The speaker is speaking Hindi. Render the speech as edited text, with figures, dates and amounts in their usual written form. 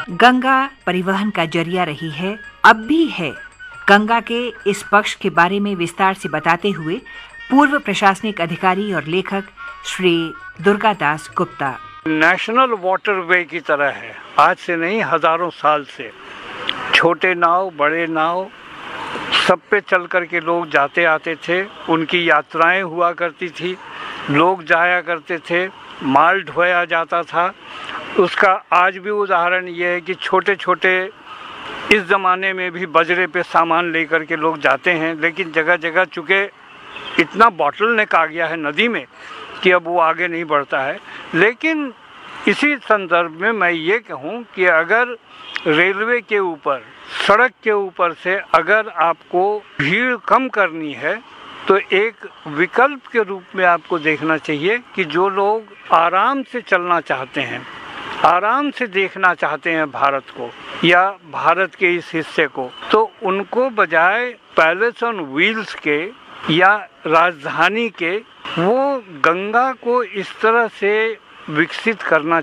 गंगा परिवहन का जरिया रही है, अब भी है। गंगा के इस पक्ष के बारे में विस्तार से बताते हुए पूर्व प्रशासनिक अधिकारी और लेखक श्री दुर्गादास गुप्ता। नेशनल वाटरवे की तरह है, आज से नहीं हजारों साल से। छोटे नाव, बड़े नाव, सब पे चल करके लोग जाते आते थे, उनकी यात्राएं हुआ करती थी, लोग जाया करते थे, माल ढोया जाता था। उसका आज भी उदाहरण ये है कि छोटे छोटे इस ज़माने में भी बजरे पे सामान लेकर के लोग जाते हैं, लेकिन जगह जगह चूँकि इतना बॉटलनेक आ गया है नदी में कि अब वो आगे नहीं बढ़ता है। लेकिन इसी संदर्भ में मैं ये कहूँ कि अगर रेलवे के ऊपर, सड़क के ऊपर से अगर आपको भीड़ कम करनी है तो एक विकल्प के रूप में आपको देखना चाहिए कि जो लोग आराम से चलना चाहते हैं, आराम से देखना चाहते हैं भारत को या भारत के इस हिस्से को, तो उनको बजाय पैलेस ऑन व्हील्स के या राजधानी के वो गंगा को इस तरह से विकसित करना